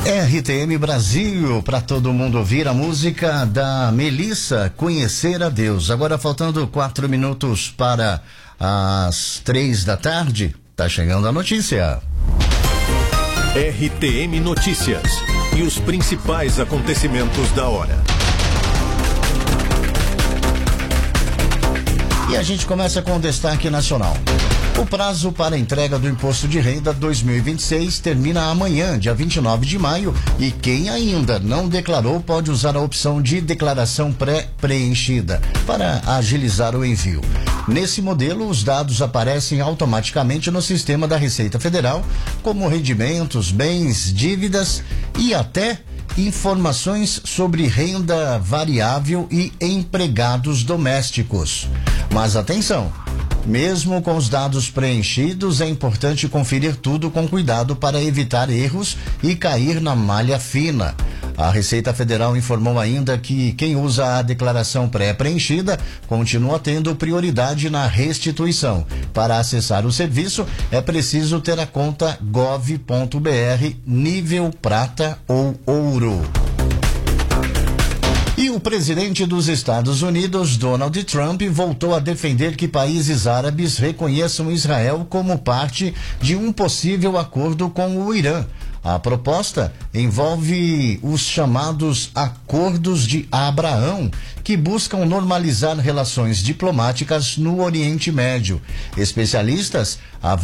RTM Brasil, para todo mundo ouvir a música da Melissa, Conhecer a Deus. Agora faltando 4 minutos para as 3 da tarde, tá chegando a notícia. RTM Notícias e os principais acontecimentos da hora. E a gente começa com o destaque nacional. O prazo para a entrega do Imposto de Renda 2026 termina amanhã, dia 29 de maio, e quem ainda não declarou pode usar a opção de declaração pré-preenchida para agilizar o envio. Nesse modelo, os dados aparecem automaticamente no sistema da Receita Federal, como rendimentos, bens, dívidas e até informações sobre renda variável e empregados domésticos. Mas atenção! Mesmo com os dados preenchidos, é importante conferir tudo com cuidado para evitar erros e cair na malha fina. A Receita Federal informou ainda que quem usa a declaração pré-preenchida continua tendo prioridade na restituição. Para acessar o serviço, é preciso ter a conta gov.br nível prata ou ouro. E o presidente dos Estados Unidos, Donald Trump, voltou a defender que países árabes reconheçam Israel como parte de um possível acordo com o Irã. A proposta envolve os chamados Acordos de Abraão, que buscam normalizar relações diplomáticas no Oriente Médio. Especialistas